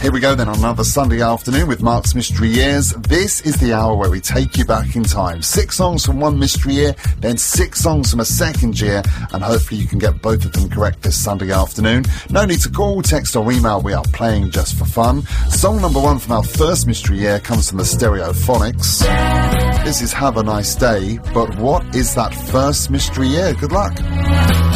Here we go then on another Sunday afternoon with Mark's Mystery Years. This is the hour where we take you back in time. 6 songs from one mystery year, then 6 songs from a second year, and hopefully you can get both of them correct this Sunday afternoon. No need to call, text or email, we are playing just for fun. Song number 1 from our first mystery year comes from the Stereophonics. This is Have a Nice Day, but what is that first mystery year? Good luck.